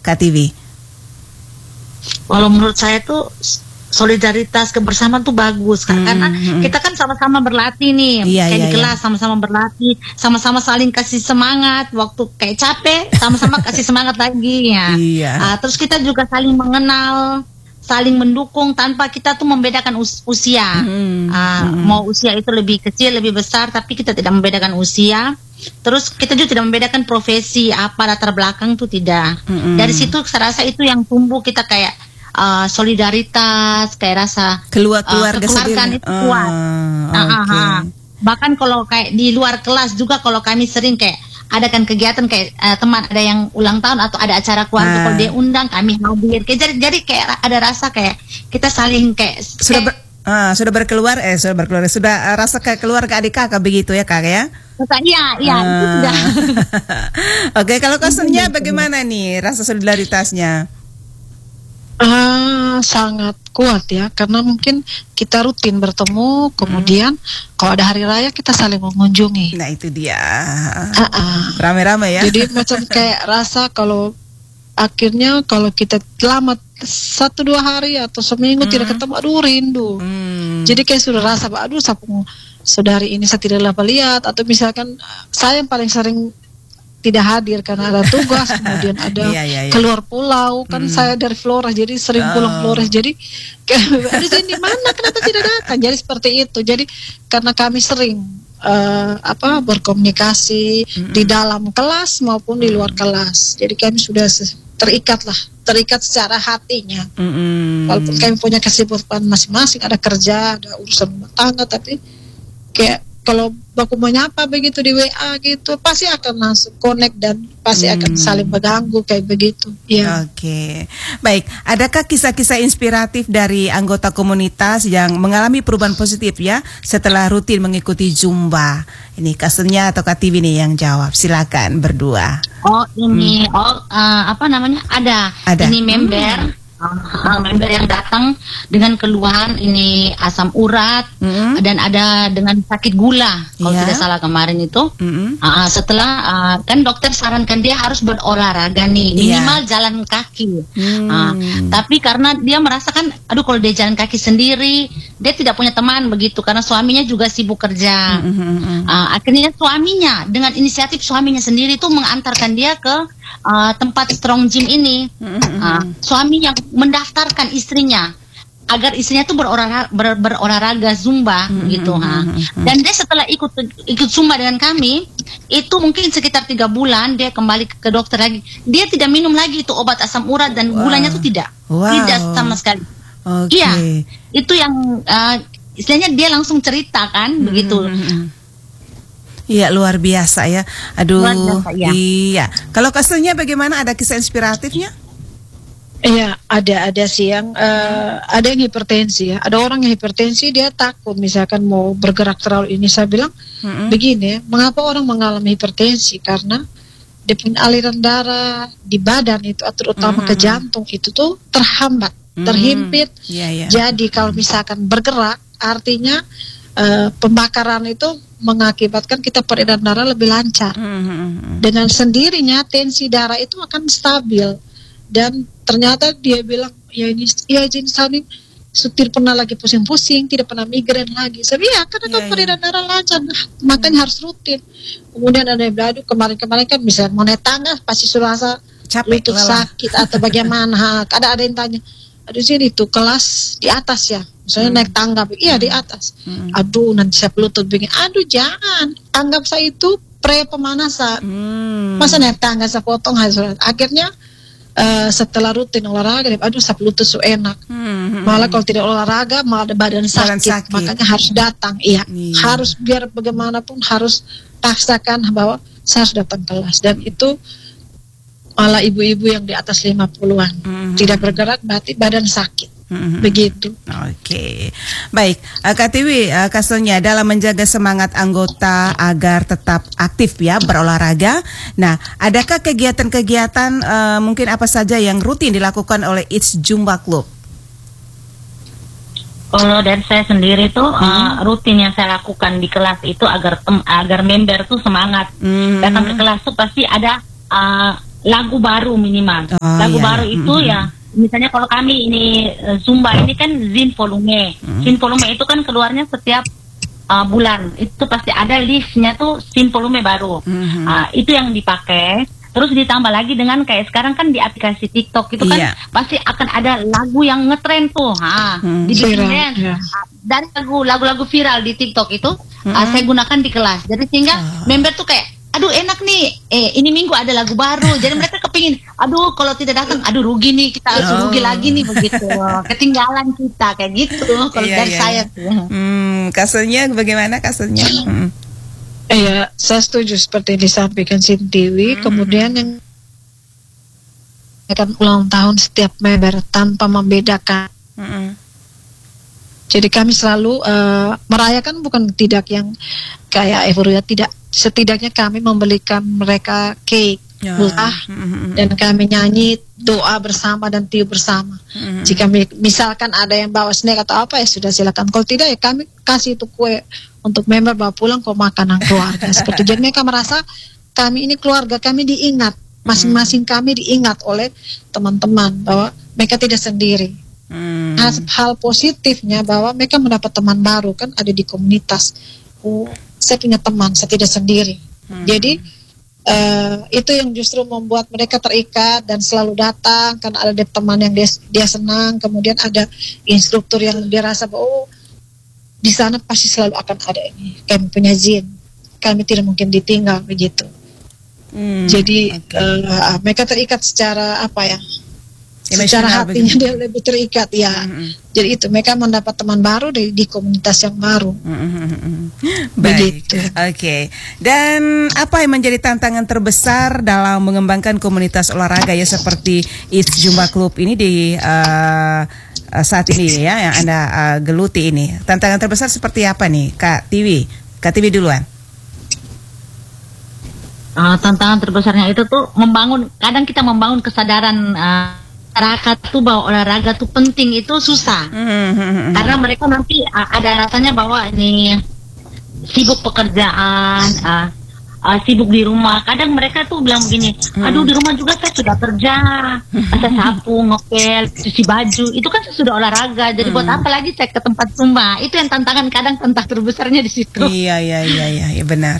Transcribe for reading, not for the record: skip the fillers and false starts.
Kak Tiwi? Kalau menurut saya tuh solidaritas kebersamaan tuh bagus Kak, karena kita kan sama-sama berlatih nih, kayak di kelas sama-sama berlatih, sama-sama saling kasih semangat waktu kayak capek, sama-sama kasih semangat lagi ya. Terus kita juga saling mengenal, saling mendukung tanpa kita tuh membedakan usia. Mau usia itu lebih kecil, lebih besar, tapi kita tidak membedakan usia. Terus kita juga tidak membedakan profesi apa, latar belakang tuh tidak. Dari situ saya rasa itu yang tumbuh kita kayak solidaritas, kayak rasa keluarga kekeluargaan itu kuat. Bahkan kalau kayak di luar kelas juga, kalau kami sering kayak ada kan kegiatan kayak teman ada yang ulang tahun atau ada acara keluarga, kalau dia undang kami hadir. Jadi kayak ada rasa kayak kita saling kayak sudah berkeluarga, sudah rasa kayak keluarga adik kakak begitu ya Kak ya? Iya, itu sudah. Oke, kalau Kosunnya bagaimana nih rasa solidaritasnya? Sangat kuat ya, karena mungkin kita rutin bertemu, kemudian kalau ada hari raya kita saling mengunjungi. Nah itu dia, rame-rame ya. Jadi macam kayak rasa kalau akhirnya kalau kita lama 1-2 hari atau seminggu tidak ketemu, aduh rindu. Jadi kayak sudah rasa, aduh saudari ini saya tidak dapat lihat, atau misalkan saya yang paling sering tidak hadir karena ada tugas, kemudian ada keluar pulau, kan saya dari Flores jadi sering pulang Flores, jadi ada di mana kenapa tidak datang, jadi seperti itu. Jadi karena kami sering berkomunikasi di dalam kelas maupun di luar kelas, jadi kami sudah terikat secara hatinya. Walaupun kami punya kesibukan masing-masing, ada kerja, ada urusan rumah tangga, tapi kayak kalau baku menyapa begitu di WA gitu, pasti akan langsung connect dan pasti akan saling mengganggu kayak begitu. Oke. Baik, adakah kisah-kisah inspiratif dari anggota komunitas yang mengalami perubahan positif ya setelah rutin mengikuti Zumba? Ini Kasunnya atau Kak Tiwi nih yang jawab. Silakan berdua. Ada. Ini member yang datang dengan keluhan ini asam urat dan ada dengan sakit gula kalau tidak salah kemarin itu. Setelah kan dokter sarankan dia harus berolahraga nih, minimal jalan kaki. Tapi karena dia merasakan aduh kalau dia jalan kaki sendiri dia tidak punya teman begitu, karena suaminya juga sibuk kerja. Akhirnya suaminya dengan inisiatif suaminya sendiri tuh mengantarkan dia ke tempat strong gym ini. Suami yang mendaftarkan istrinya agar istrinya tuh berolahraga Zumba gitu. Dan dia setelah ikut Zumba dengan kami itu mungkin sekitar 3 bulan dia kembali ke dokter lagi. Dia tidak minum lagi itu obat asam urat dan gulanya tuh tidak sama sekali. Iya, itu yang istilahnya dia langsung cerita kan begitu. Iya, luar biasa ya. Aduh, luar biasa, iya. Kalau Kasunnya bagaimana? Ada kisah inspiratifnya? Iya, ada sih yang ada yang hipertensi ya. Ada orang yang hipertensi dia takut misalkan mau bergerak terlalu ini. Saya bilang begini, mengapa orang mengalami hipertensi? Karena dia punya aliran darah di badan itu, terutama ke jantung itu tuh terhambat, terhimpit. Jadi kalau misalkan bergerak, artinya pembakaran itu mengakibatkan kita peredaran darah lebih lancar. Dengan sendirinya tensi darah itu akan stabil. Dan ternyata dia bilang, jenis ini setir pernah lagi pusing-pusing, tidak pernah migrain lagi. Saya bilang, karena kan peredaran darah lancar, makanya harus rutin. Kemudian ada yang bilang, kemarin-kemarin kan bisa mau naik tangga, pasti sudah rasa lutut sakit atau bagaimana. Ada yang tanya, aduh sini tuh kelas di atas ya, misalnya naik tangga, iya di atas. Aduh nanti saya lutut begini, aduh jangan, anggap saya itu pemanasan. Masa naik tangga saya potong hasil. Akhirnya setelah rutin olahraga, aduh saya lutut so enak. Malah kalau tidak olahraga malah ada badan sakit. Makanya harus datang, harus biar bagaimanapun harus paksakan bahwa saya harus datang kelas. Dan itu malah ibu-ibu yang di atas 50-an tidak bergerak berarti badan sakit. Begitu. Oke. Baik, Kak Tiwi, Kasunnya dalam menjaga semangat anggota agar tetap aktif ya berolahraga. Nah, adakah kegiatan-kegiatan mungkin apa saja yang rutin dilakukan oleh It's Zumba Club? Kalau dari saya sendiri tuh rutin yang saya lakukan di kelas itu agar member tuh semangat. Datang ke kelas tuh pasti ada lagu baru minimal. Lagu baru itu ya, misalnya kalau kami ini Zumba ini kan Zin Volume. Zin Volume itu kan keluarnya setiap bulan. Itu pasti ada listnya tuh Zin Volume baru. Itu yang dipakai. Terus ditambah lagi dengan kayak sekarang kan di aplikasi TikTok itu kan pasti akan ada lagu yang ngetren tuh. Dibikinnya dari lagu-lagu viral di TikTok itu saya gunakan di kelas. Jadi sehingga member tuh kayak, aduh enak nih, ini minggu ada lagu baru. Jadi mereka kepingin, aduh kalau tidak datang, aduh rugi nih, kita harus rugi lagi nih begitu. Ketinggalan kita kayak gitu. Kalau dari saya tuh. Kasusnya bagaimana kasusnya? Iya, saya setuju seperti yang disampaikan Sintiwi. Kemudian yang akan ulang tahun setiap member tanpa membedakan. Jadi kami selalu merayakan, bukan tidak yang kayak euforia, tidak. Setidaknya kami membelikan mereka cake, dan kami nyanyi doa bersama dan tiup bersama. Jika misalkan ada yang bawa snack atau apa ya sudah silakan. Kalau tidak ya kami kasih itu kue untuk member bawa pulang kok makanan keluarga. Seperti jadi mereka merasa kami ini keluarga, kami diingat, masing-masing kami diingat oleh teman-teman bahwa mereka tidak sendiri. Hal positifnya bahwa mereka mendapat teman baru, kan ada di komunitas. Oh, saya punya teman, saya tidak sendiri. Jadi itu yang justru membuat mereka terikat dan selalu datang karena ada teman yang dia senang. Kemudian ada instruktur yang dia rasa bahwa oh, di sana pasti selalu akan ada ini. Kami punya Zin, kami tidak mungkin ditinggal begitu. Jadi mereka terikat secara apa ya? Secara hatinya dia lebih terikat ya. Jadi itu mereka mendapat teman baru di komunitas yang baru. Baik. Oke. Dan apa yang menjadi tantangan terbesar dalam mengembangkan komunitas olahraga ya seperti It's Zumba Club ini di saat ini ya yang Anda geluti ini? Tantangan terbesar seperti apa nih, Kak Tiwi? Kak Tiwi duluan. Tantangan terbesarnya itu tuh kadang kita membangun kesadaran masyarakat tuh bahwa olahraga tuh penting, itu susah. Karena mereka nanti ada rasanya bahwa ini sibuk pekerjaan, sibuk di rumah. Kadang mereka tuh bilang begini, aduh di rumah juga saya sudah kerja, saya sapu, ngepel, cuci baju, itu kan saya sudah olahraga. Jadi buat apa lagi saya ke tempat Zumba? Itu yang tantangan kadang terbesarnya di situ. Iya benar.